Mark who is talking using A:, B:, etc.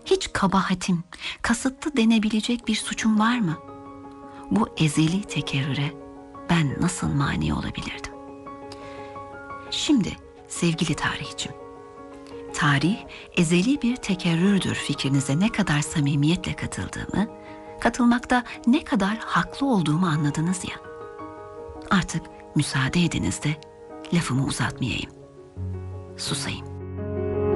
A: hiç kabahatim, kasıtlı denebilecek bir suçum var mı? Bu ezeli tekerrüre ben nasıl mani olabilirdim? Şimdi sevgili tarihçim, tarih ezeli bir tekerrürdür fikrinize ne kadar samimiyetle katıldığımı, katılmakta ne kadar haklı olduğumu anladınız ya. Artık müsaade ediniz de lafımı uzatmayayım, susayım.